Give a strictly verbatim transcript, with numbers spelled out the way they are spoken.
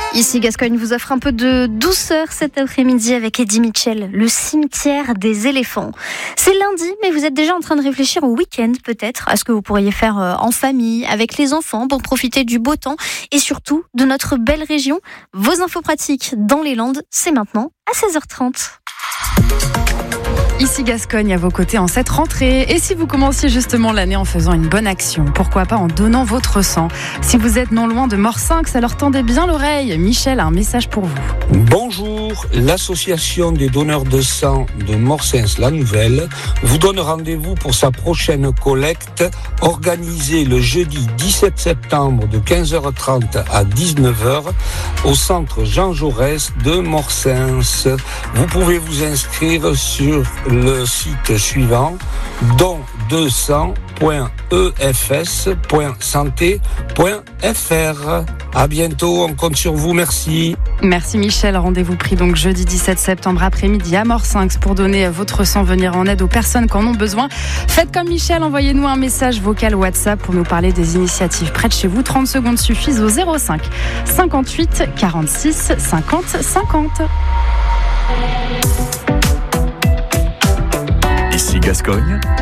Ici Gascogne vous offre un peu de douceur cet après-midi avec Eddie Mitchell, le cimetière des éléphants. C'est lundi, mais vous êtes déjà en train de réfléchir au week-end peut-être, à ce que vous pourriez faire en famille, avec les enfants, pour profiter du beau temps et surtout de notre belle région. Vos infos pratiques dans les Landes, c'est maintenant à seize heures trente. Ici Gascogne à vos côtés en cette rentrée. Et si vous commenciez justement l'année en faisant une bonne action, pourquoi pas en donnant votre sang? Si vous êtes non loin de Morsinx, alors tendez bien l'oreille. Michel a un message pour vous. Bonjour, l'association des donneurs de sang de Morsinx-la-Nouvelle vous donne rendez-vous pour sa prochaine collecte organisée le jeudi dix-sept septembre de quinze heures trente à dix-neuf heures au centre Jean Jaurès de Morsinx. Vous pouvez vous inscrire sur le site suivant don deux cents point e f s point santé point f r. À bientôt, on compte sur vous, merci. Merci Michel, rendez-vous pris donc jeudi dix-sept septembre après-midi à Morsinx pour donner votre sang, venir en aide aux personnes qui en ont besoin. Faites comme Michel, envoyez-nous un message vocal WhatsApp pour nous parler des initiatives près de chez vous. trente secondes suffisent au zéro cinq cinquante-huit quarante-six cinquante cinquante. Ici Gascogne,